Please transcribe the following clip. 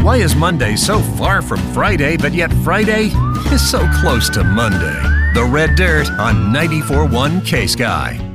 Why is Monday so far from Friday, but yet Friday is so close to Monday? The Red Dirt on 94.1 K-Sky.